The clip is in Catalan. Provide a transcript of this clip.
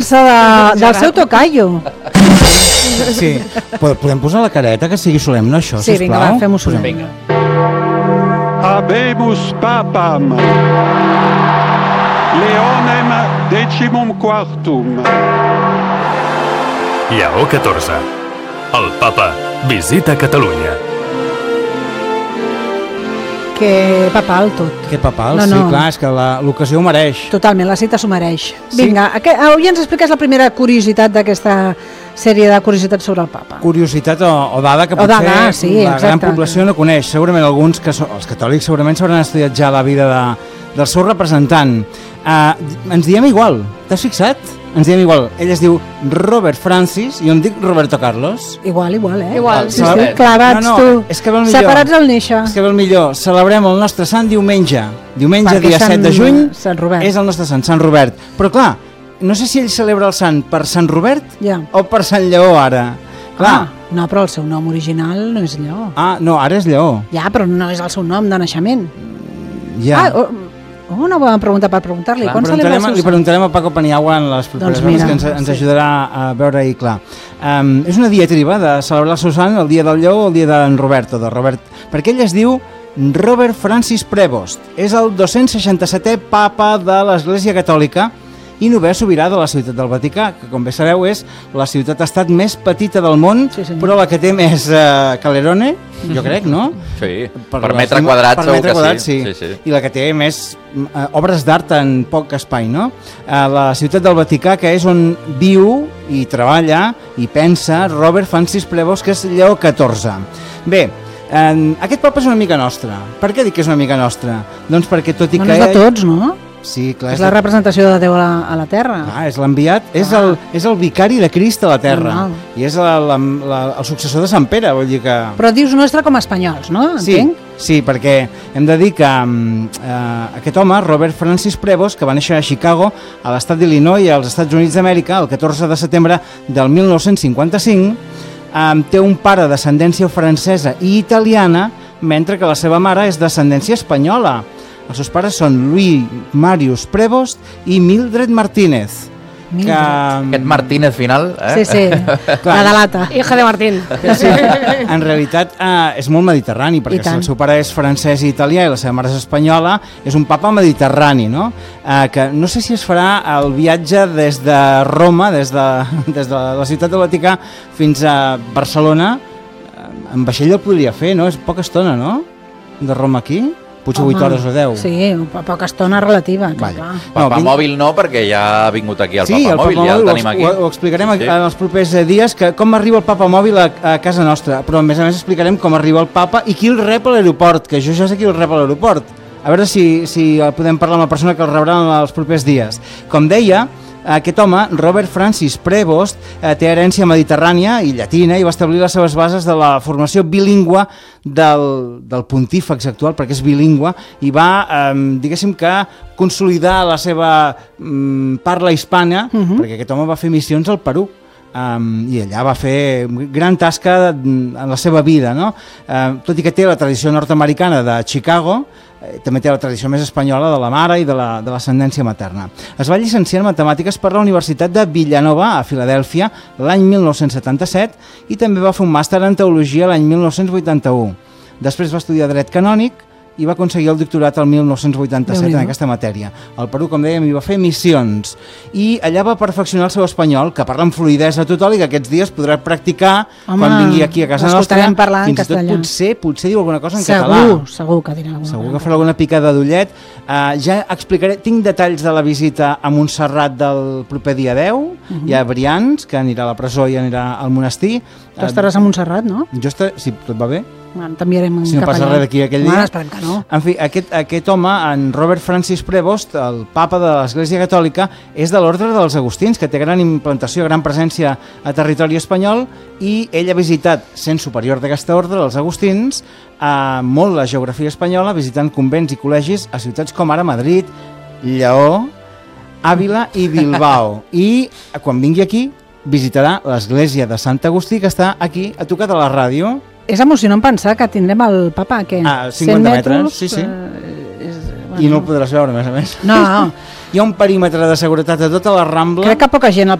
casa del seu tocayo. Sí, podem posar la careta que sigui solemne, això, sí, sisplau? Vinga, va, fem-ho solemne. Habemus papam, Leonem decimum quartum. Lleó XIV. El papa visita Catalunya. Que papal tot. Que papal, No, sí, no. clar, és que l'ocasió ho mereix. Totalment, la cita s'ho mereix. Sí. Vinga, avui ens expliques la primera curiositat d'aquesta sèrie de curiositats sobre el papa. Curiositat o dada que O potser dada, sí, la gran exacte. població no coneix. Segurament alguns, els catòlics, segurament s'hauran estudiat ja la vida del seu representant. Ens diem igual, t'has fixat? Ens diem igual. Ell es diu Robert Francis i jo em dic Roberto Carlos. Igual, eh? Igual. Sí, clavats, No, tu. és que ve el millor. Separats al néixer. És que ve el millor. Celebrem el nostre sant diumenge. Diumenge, Perquè dia 7 de juny, Sant Robert. és el nostre sant, Sant Robert. Però clar, no sé si ell celebra el sant per Sant Robert Ja. o per Sant Lleó ara. Clar. No, però el seu nom original no és Lleó. No, ara és Lleó. Ja, però no és el seu nom de naixement. Ja. Una bona pregunta per preguntar-li. Clar, Quan celebra el seu li sant? preguntarem a Paco Paniagua en les properes Doncs mira, hores, que ens sí. ajudarà a veure-hi clar. És una diatriba de celebrar el seu sant el dia del Lleó o el dia d'en Roberto, de Robert, perquè ell es diu Robert Francis Prevost. És el 267è papa de l'Església Catòlica i novè sobirà de la ciutat del Vaticà, que com bé sabeu és la ciutat-estat més petita del món, Sí, senyor. però la que té més Calerone, jo crec, no? Sí, per metre quadrat per segur metre que quadrat, sí. sí. Sí. I la que té més obres d'art en poc espai, no? La ciutat del Vaticà, que és on viu i treballa i pensa Robert Francis Prevost, que és Lleó XIV. Bé, aquest papa és una mica nostre. Per què dic que és una mica nostre? Doncs perquè tot i No que... és de tots, no? Sí, clar, És la representació de Déu a la Terra. Clar, és l'enviat, és el vicari de Crist a la Terra. Normal. I és el successor de Sant Pere, vol dir que... Però dius nostre com a espanyols, no? Sí, Entenc? sí, perquè hem de dir que aquest home, Robert Francis Prevost, que va néixer a Chicago, a l'estat d'Illinois, als Estats Units d'Amèrica, el 14 de setembre del 1955, té un pare d'ascendència francesa i italiana, mentre que la seva mare és d'ascendència espanyola. Els seus pares són Louis Marius Prevost i Mildred Martínez. Mildred. Aquest Martínez final, Sí, sí, la de l'ata. Hija de Martín. Sí, en realitat és molt mediterrani, perquè si el seu pare és francès i italià i la seva mare és espanyola, és un papa mediterrani, no? Que no sé si es farà el viatge des de Roma, des de la ciutat del Vaticà fins a Barcelona. En vaixell el podria fer, no? És poca estona, no? De Roma aquí? Potser 8 hores o 10. Sí, poca estona relativa. Papa mòbil no, perquè ja ha vingut aquí el sí, Papa mòbil, ja el tenim aquí. Ho explicarem en els propers dies, com arriba el Papa mòbil a casa nostra, però a més explicarem com arriba el Papa i qui el rep a l'aeroport, que jo ja sé qui el rep a l'aeroport. A veure si podem parlar amb la persona que el rebrà en els propers dies. Com deia, aquest home, Robert Francis Prevost, té herència mediterrània i llatina i va establir les seves bases de la formació bilingüe del pontífex actual, perquè és bilingüe, i va, diguéssim que, consolidar la seva parla hispana, perquè aquest home va fer missions al Perú. I allà va fer gran tasca en la seva vida, no? Tot i que té la tradició nord-americana de Chicago, també té la tradició més espanyola de la mare i de l'ascendència materna. Es va llicenciar en matemàtiques per la Universitat de Villanova, a Filadèlfia, l'any 1977, i també va fer un màster en teologia l'any 1981. Després va estudiar dret canònic i va aconseguir el doctorat el 1987 en aquesta matèria. Al Perú, com dèiem, hi va fer missions i allà va perfeccionar el seu espanyol, que parla amb fluïdesa total i que aquests dies podrà practicar quan vingui aquí a casa nostra. Fins i tot potser diu alguna cosa en català. Segur que dirà alguna cosa. Segur que farà alguna picada d'ullet. Ja explicaré, tinc detalls de la visita a Montserrat del proper dia 10, hi ha Brians, que anirà a la presó i anirà al monestir. Tu estaràs a Montserrat, no? Jo estaré, si tot va bé. T'enviarem si no passa res d'aquí aquell dia. Esperem que no. En fi, aquest home, en Robert Francis Prevost, el papa de l'Església Catòlica, és de l'ordre dels Agustins, que té gran implantació, gran presència a territori espanyol, i ell ha visitat, sent superior d'aquesta ordre, els Agustins, molt la geografia espanyola, visitant convents i col·legis a ciutats com ara Madrid, Lleó, Àvila i Bilbao. I quan vingui aquí, visitarà l'església de Sant Agustí, que està aquí, a tocar de la ràdio. És emocionant pensar que tindrem el papa a 50 metres, sí. I no el podràs veure, a més a més. No. Hi ha un perímetre de seguretat a tota la Rambla. Crec que poca gent